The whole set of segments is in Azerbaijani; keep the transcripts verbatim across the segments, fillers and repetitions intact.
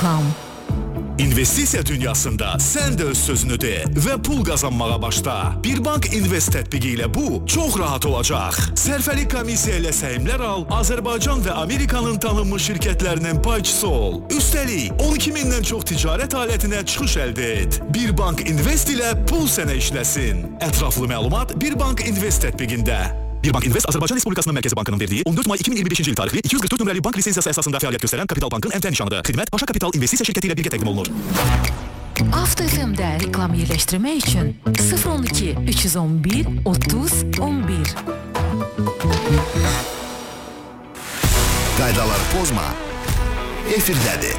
Reklam. İnvestisiya dünyasında sən də öz sözünü de və pul qazanmağa başla. Birbank Invest tətbiqi ilə bu çox rahat olacaq. Sərfəli komissiya ilə səhmlər al, Azərbaycan və Amerikanın tanınmış şirkətlərinin payçısı ol. Üstəlik on iki mindən çox ticarət alətinə çıxış əldə et. Birbank Invest ilə pul sənə işləsin. Ətraflı məlumat Birbank Invest tətbiqində. Birbank Invest Azərbaycan Respublikasının Mərkəzi Bankının verdiyi on dörd may iki min iyirmi beşinci il tarixli iki yüz qırx dörd nömrəli bank lisensiyası əsasında fəaliyyət göstərən Kapital Bankın əmtəl nişanıdır. Xidmət Paşa Kapital İnvestisiya şirkəti ilə birgə təqdim olunur. Avto F M'də reklam yerləşdirmək üçün sıfır on iki üç yüz on bir otuz on bir. Qaydaları pozma. Efirdədir.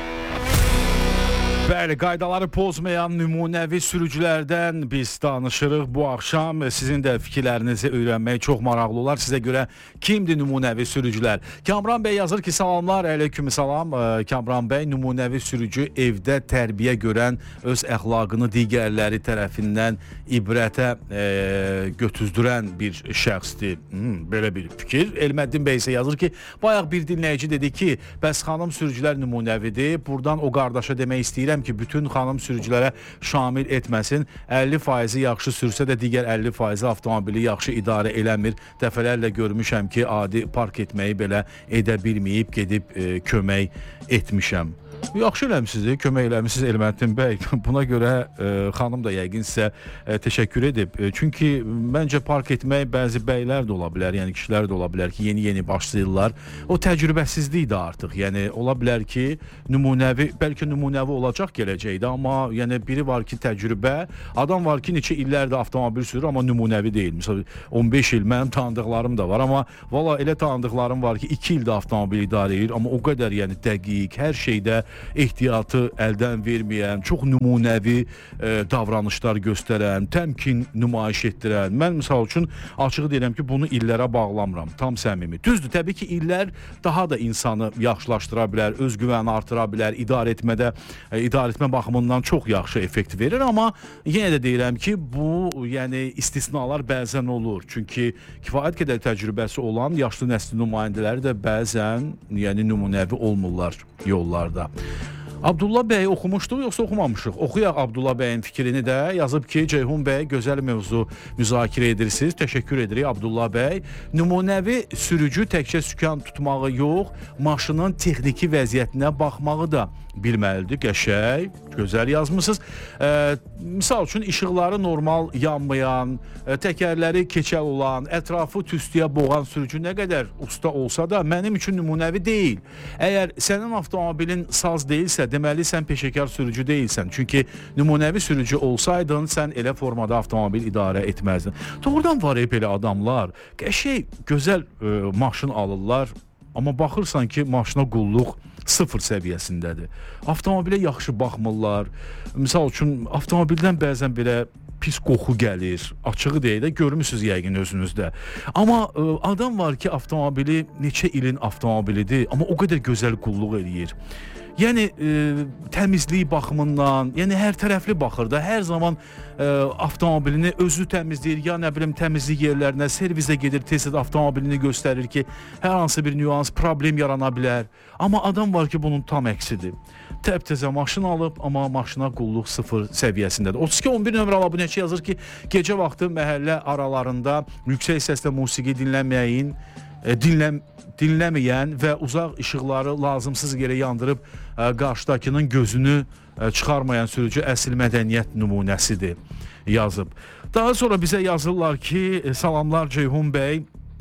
Bəli, qaydaları pozmayan nümunəvi sürücülərdən biz danışırıq. Bu axşam sizin də fikirlərinizi öyrənmək çox maraqlı olar. Sizə görə kimdir nümunəvi sürücülər? Kamran bəy yazır ki, salamlar, əleyküm salam. Kamran bəy nümunəvi sürücü evdə tərbiyə görən, öz əxlaqını digərləri tərəfindən ibrətə e, götüzdürən bir şəxsdir. Hmm, belə bir fikir. Elməddin bəy isə yazır ki, bayaq bir dinləyici dedi ki, bəs xanım sürücülər nümunəvidir. Buradan o qardaşa demək istəyirəm ki, bütün xanım sürücülərə şamil etməsin. əlli faizi yaxşı sürsə də digər əlli faizi avtomobili yaxşı idarə eləmir. Dəfələrlə görmüşəm ki, adi park etməyi belə edə bilməyib, gedib e, kömək etmişəm. Yaxşı eləmişsiniz, kömək eləmişsiniz Elməddin bəy. Buna görə e, xanım da yəqin sizə e, təşəkkür edib. E, çünki məncə park etmək bəzi bəylər də ola bilər, yəni kişilər də ola bilər ki, yeni-yeni başlayırlar. O təcrübəsizlik də artıq. Yəni ola bilər ki, nümunəvi, bəlkə nümunəvi olacaq gələcəkdə, amma yəni biri var ki, təcrübə, adam var ki, neçə illərdir avtomobil sürür, amma nümunəvi deyil. Məsələn, on beş il mənim tanıdıqlarım da var, amma valla elə tanıdıqlarım var ki, iki ildə avtomobil idarə edir, amma o qədər yəni dəqiq, hər şeydə ehtiyatı əldən verməyən, çox nümunəvi e, davranışlar göstərən, təmkin nümayiş etdirən. Mən misal üçün açıq deyirəm ki, bunu illərə bağlamıram, tam səmimi. Düzdür, təbii ki, illər daha da insanı yaxşılaşdıra bilər, özgüvəni artıra bilər, idarə etmədə, e, idarə etmə baxımından çox yaxşı effekt verir, amma yenə də deyirəm ki, bu yəni istisnalar bəzən olur. Çünki kifayət qədər təcrübəsi olan yaşlı nəsil nümayəndələri də bəzən yəni nümunəvi olmurlar yollarda. Abdullah bəy oxumuşduq, yoxsa oxumamışıq? Oxuyaq Abdullah bəyin fikrini də. Yazıb ki, Ceyhun bəy gözəl mövzu müzakirə edirsiniz. Təşəkkür edirik Abdullah bəy. Nümunəvi sürücü təkcə sükan tutmağı yox, maşının texniki vəziyyətinə baxmağı da bilməlidir. Qəşəng, gözəl yazmısınız. E, misal üçün işıqları normal yanmayan, e, təkərləri keçəl olan, ətrafı tüstüyə boğan sürücü nə qədər usta olsa da mənim üçün nümunəvi deyil. Əgər sənin avtomobilin saz deyilsə, deməli sən peşəkar sürücü deyilsən. Çünki nümunəvi sürücü olsaydın, sən elə formada avtomobil idarə etməzdin. Doğrudan var belə adamlar, qəşəng, gözəl e, maşın alırlar, amma baxırsan ki, maşına qulluq sıfır səviyyəsindədir. Avtomobilə yaxşı baxmırlar. Misal üçün, avtomobildən bəzən belə pis qoxu gəlir. Açığı deyək də, görmüsünüz yəqin özünüzdə. Amma ə, adam var ki, avtomobili neçə ilin avtomobilidir, amma o qədər gözəl qulluq eləyir. Yəni e, təmizlik baxımından, yəni hər tərəfli baxır da, hər zaman e, avtomobilini özü təmizləyir, ya nə bilim təmizlik yerlərinə, servisə gedir, tez-tez avtomobilini göstərir ki, hər hansı bir nüans, problem yarana bilər. Amma adam var ki, bunun tam əksidir. Təp-təzə maşın alıb, amma maşına qulluq sıfır səviyyəsindədir. otuz iki on bir nömrəli abunəçi yazır ki, gecə vaxtı məhəllə aralarında yüksək səslə musiqi dinləməyin, e, dinləm dinləməyən və uzaq işıqları lazımsız yerə yandırıb ə, qarşıdakının gözünü ə, çıxarmayan sürücü əsl mədəniyyət nümunəsidir, yazıb. Daha sonra bizə yazırlar ki, salamlar Ceyhun bəy,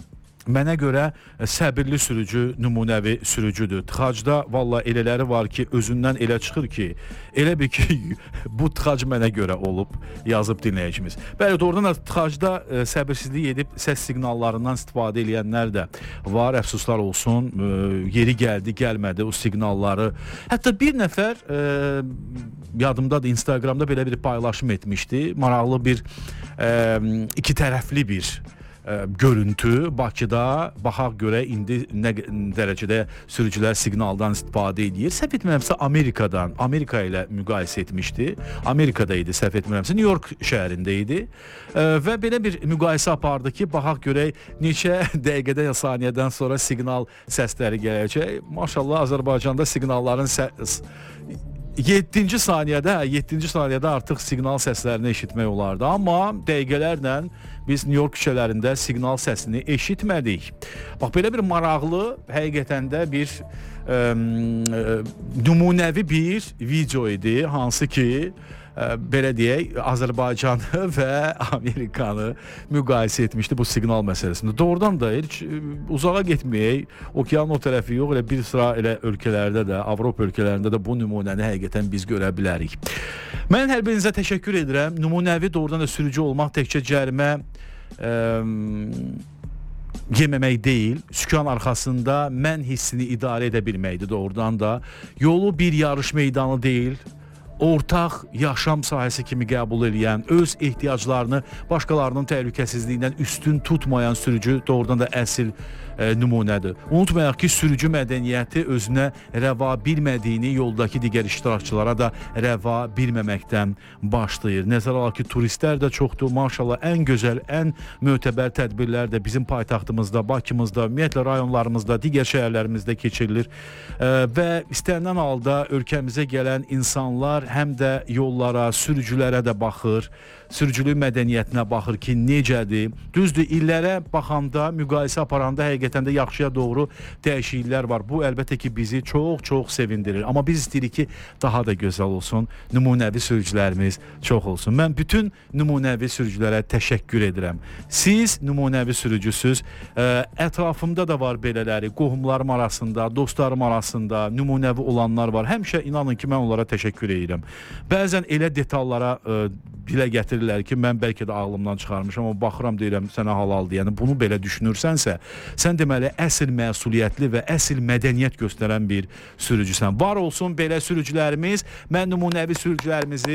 mənə görə səbirli sürücü nümunəvi sürücüdür. Tıxacda valla elələri var ki, özündən elə çıxır ki, elə bir ki, bu tıxac mənə görə olub, yazıb dinləyicimiz. Bəli, doğrudan da tıxacda e, səbirsizlik edib səs siqnallarından istifadə edənlər də var, əfsuslar olsun, e, yeri gəldi, gəlmədi o siqnalları. Hətta bir nəfər, e, yadımdadır, Instagramda belə bir paylaşım etmişdi, maraqlı bir, e, iki tərəfli bir görüntü. Bakıda baxaq görə indi nə dərəcədə sürücülər siqnaldan istifadə edir. Səhv etmirəmsə Amerikadan, Amerika ilə müqayisə etmişdi. Amerikada idi, səhv etmirəmsə, New York şəhərində idi. Və belə bir müqayisə apardı ki, baxaq görək neçə dəqiqədən ya saniyədən sonra siqnal səsləri gələcək. Maşallah Azərbaycanda siqnalların səs yeddinci saniyədə, yeddinci saniyədə artıq siqnal səslərini eşitmək olardı. Amma dəqiqələrlə biz New York küçələrində siqnal səsini eşitmədik. Bax, belə bir maraqlı, həqiqətən də bir ə, ə, nümunəvi bir video idi, hansı ki, belə deyək, Azərbaycanı və Amerikanı müqayisə etmişdi bu siqnal məsələsində. Doğrudan da heç uzağa getməyək, okeanın o tərəfi yox, elə bir sıra elə ölkələrdə də, Avropa ölkələrində də bu nümunəni həqiqətən biz görə bilərik. Mən hər birinizə təşəkkür edirəm. Nümunəvi doğrudan da sürücü olmaq təkcə cərimə ə, yeməmək deyil, sükan arxasında mən hissini idarə edə bilməkdir doğrudan da. Yolu bir yarış meydanı deyil, ortaq yaşam sahəsi kimi qəbul edən, öz ehtiyaclarını başqalarının təhlükəsizliyindən üstün tutmayan sürücü doğrudan da əsl e, nümunədir. Unutmayaq ki, sürücü mədəniyyəti özünə rəva bilmədiyini yoldakı digər iştirakçılara da rəva bilməməkdən başlayır. Nəzərə alaq ki, turistlər də çoxdur. Maşallah, ən gözəl, ən mötəbər tədbirlər də bizim paytaxtımızda, Bakımızda, ümumiyyətlə rayonlarımızda, digər şəhərlərimizdə keçirilir. E, və istənilən halda ölkəmizə gələn insanlar həm də yollara, sürücülərə də baxır, sürücülük mədəniyyətinə baxır ki, necədir. Düzdür, illərə baxanda, müqayisə aparanda həqiqətən də yaxşıya doğru dəyişikliklər var. Bu, əlbəttə ki, bizi çox-çox sevindirir. Amma biz istəyirik ki, daha da gözəl olsun, nümunəvi sürücülərimiz çox olsun. Mən bütün nümunəvi sürücülərə təşəkkür edirəm. Siz nümunəvi sürücüsüz, ətrafımda da var belələri, qohumlarım arasında, dostlarım arasında nümunəvi olanlar var. Həmişə inanın ki, mən onlara təşəkkür edirəm. Bəzən elə detallara ə, dilə gətirirlər ki, mən bəlkə də ağlımdan çıxarmışam, amma baxıram deyirəm, sənə halal deyəni, bunu belə düşünürsənsə, sən deməli əsl məsuliyyətli və əsl mədəniyyət göstərən bir sürücüsən. Var olsun belə sürücülərimiz, mən nümunəvi sürücülərimizi